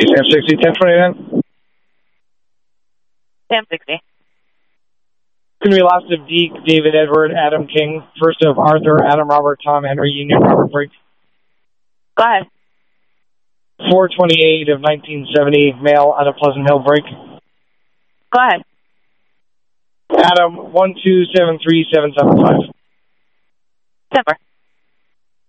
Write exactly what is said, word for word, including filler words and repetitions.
Sam sixty, ten twenty-nine. Sam sixty. It's going to be last of Deke, David, Edward, Adam King. First of Arthur, Adam, Robert, Tom, Henry, Union, Robert, Briggs. Go ahead. four twenty-eight of nineteen seventy, male out of Pleasant Hill, break. Go ahead. Adam, one two seven three seven seven five. Temper.